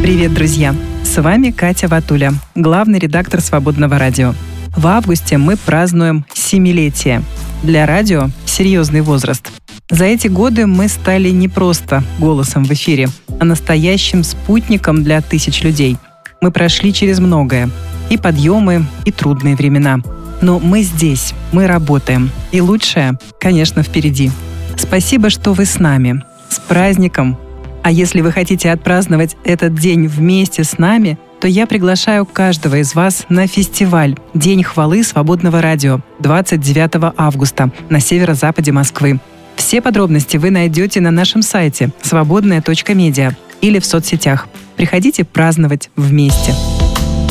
Привет, друзья! С вами Катя Ватуля, главный редактор «Свободного радио». В августе мы празднуем 7-летие. Для радио – серьезный возраст. За эти годы мы стали не просто голосом в эфире, а настоящим спутником для тысяч людей. Мы прошли через многое – и подъемы, и трудные времена. Но мы здесь, мы работаем. И лучшее, конечно, впереди. Спасибо, что вы с нами. С праздником! А если вы хотите отпраздновать этот день вместе с нами, то я приглашаю каждого из вас на фестиваль «День хвалы Свободного радио» 29 августа на северо-западе Москвы. Все подробности вы найдете на нашем сайте свободная.медиа или в соцсетях. Приходите праздновать вместе.